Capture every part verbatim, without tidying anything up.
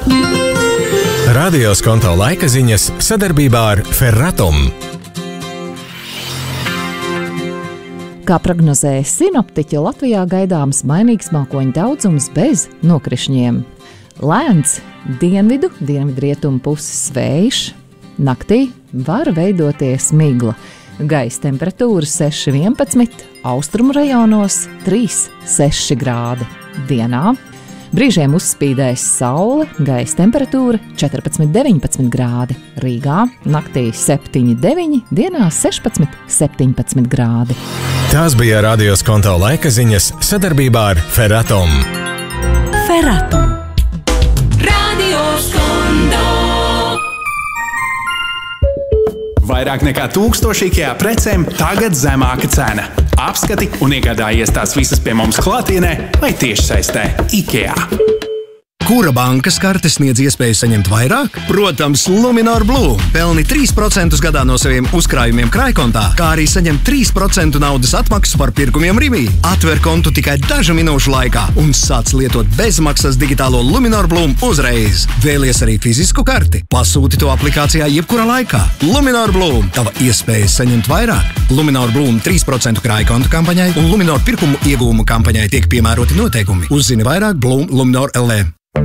Radio Skonto laika ziņas sadarbībā ar Ferratum. Kā prognozēja sinoptiķi, Latvijā gaidāms mainīgs mākoņu daudzums bez nokrišņiem. Lēns dienvidu, dienvidrietumu puses vējš. Naktī var veidoties migla. Gaisa temperatūra seši vienpadsmit, austrumu rajonos trīs seši grādi. Dienā brīžiem uzspīdēs saule, gaisa temperatūra četrpadsmit deviņpadsmit grādi. Rīgā naktī septiņi deviņi, dienā sešpadsmit septiņpadsmit grādi. Tās bija Radio Skonto laika ziņas sadarbībā ar Ferratum. Ferratum. Radio Skonto. Vairāk nekā tūkstoši IKEA precēm tagad zemāka cena. Apskati un iegādājies tās visas pie mums klātienē vai tiešsaistē. IKEA. Kura bankas karte sniedz iespēju saņemt vairāk? Protams, Luminor Blue. Pelni trīs procentus gadā no saviem uzkrājumiem krājkontā, kā arī saņem trīs procentu naudas atmaksu par pirkumiem Rivī. Atver kontu tikai dažu minūšu laikā un sāc lietot bezmaksas digitālo Luminor Bloom uzreiz. Vēlies arī fizisku karti? Pasūti to aplikācijā jebkurā laikā. Luminor Bloom. Tava iespēja saņemt vairāk. Luminor Bloom trīs procentu krājkontu kampaņai un Luminor pirkumu iegūmu kampaņai tiek piemēroti noteikumi. Uzzini vairāk Bloom Luminor L E.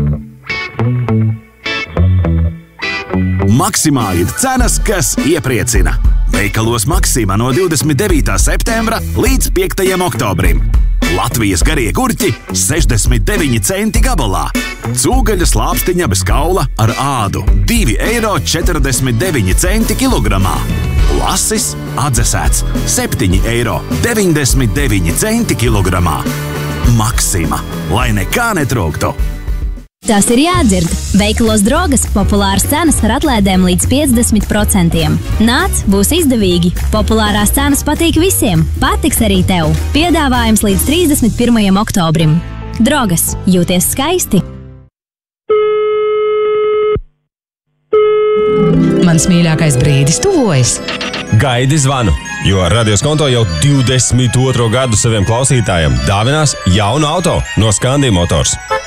Maksimā ir cenas, kas iepriecina. Veikalos Maksimā no divdesmit devītā septembra līdz piektajam oktobrim. Latvijas garie gurķi sešdesmit deviņi centi gabalā. Cūgaļa slāpstiņa bez kaula ar ādu divi eiro četrdesmit deviņi centi kilogramā. Lasis atdzesēts septiņi eiro deviņdesmit deviņi centi kilogramā. Maksima, lai nekā netrūktu. Tas ir jādzird. Veikalos Drogas populāras cenas ar atlaidēm līdz piecdesmit procentiem. Nāc, būs izdevīgi. Populārās cenas patīk visiem. Patiks arī tev. Piedāvājums līdz trīsdesmit pirmajam oktobrim. Drogas. Jūties skaisti. Mans mīļākais brīdis tuvojas. Gaidi zvanu, jo Radio Skonto jau divdesmit otro gadu saviem klausītājiem dāvinās jaunu auto no Scandi Motors.